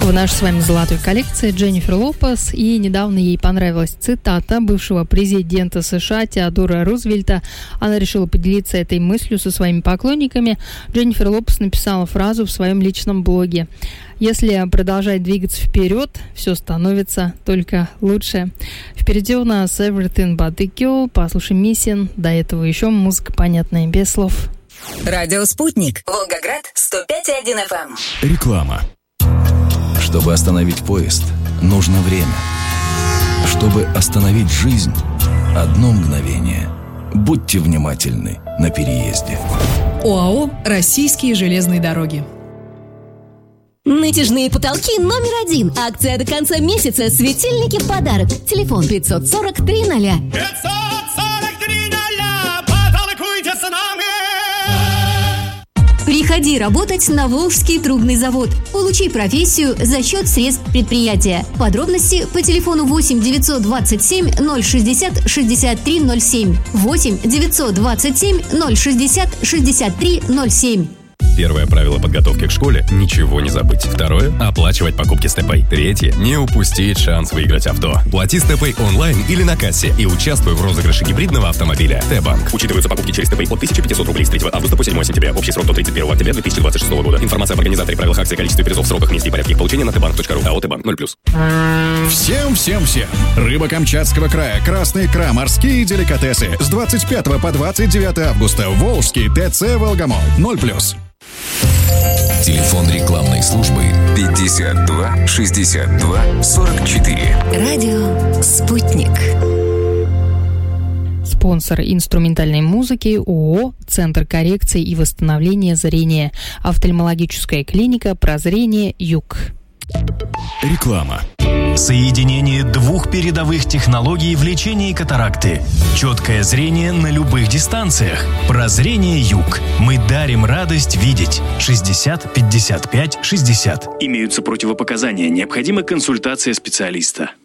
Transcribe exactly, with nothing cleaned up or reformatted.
В нашей с вами золотой коллекции Дженнифер Лопес, и недавно ей понравилась цитата бывшего президента США Теодора Рузвельта. Она решила поделиться этой мыслью со своими поклонниками. Дженнифер Лопес написала фразу в своем личном блоге: «Если продолжать двигаться вперед, все становится только лучше». Впереди у нас Everything But The Girl, послушаем Missing. До этого еще музыка понятная без слов. Радио «Спутник», Волгоград, сто пять и один эф эм. Реклама. Чтобы остановить поезд, нужно время. Чтобы остановить жизнь, одно мгновение. Будьте внимательны на переезде. ОАО «Российские железные дороги». Натяжные потолки номер один. Акция до конца месяца. Светильники в подарок. Телефон пятьсот сорок три ноля. пятьсот сорок три ноля. Потолкуйте с нами. Приходи работать на Волжский трубный завод. Получи профессию за счет средств предприятия. Подробности по телефону восемь девятьсот двадцать семь ноль шестьдесят шестьдесят три ноль семь. восемь девятьсот двадцать семь ноль шестьдесят шестьдесят три ноль семь. Первое правило подготовки к школе – ничего не забыть. Второе – оплачивать покупки с ТП. Третье – не упустить шанс выиграть авто. Плати с ТП онлайн или на кассе и участвуй в розыгрыше гибридного автомобиля. Т-банк. Учитываются покупки через ТП от тысяча пятьсот рублей с третьего августа по седьмого сентября. Общий срок до тридцать первого октября две тысячи двадцать шестого года. Информация об организаторе, правилах акции, количестве призов, сроках, месте и порядке их получения на тбанк точка ру. АО «Т-банк» ноль плюс. Всем-всем-всем! Рыба Камчатского края, красная икра, морские деликатесы. С двадцать пятого по двадцать девятое августа. Волжский ТЦ «Волгомол» ноль плюс. Телефон рекламной службы пятьдесят два шестьдесят два сорок четыре. Радио «Спутник». Спонсор инструментальной музыки ООО «Центр коррекции и восстановления зрения». Офтальмологическая клиника «Прозрение Юг». Реклама. Соединение двух передовых технологий в лечении катаракты. Четкое зрение на любых дистанциях. Прозрение Юг. Мы дарим радость видеть. шестьдесят пятьдесят пять шестьдесят. Имеются противопоказания. Необходима консультация специалиста.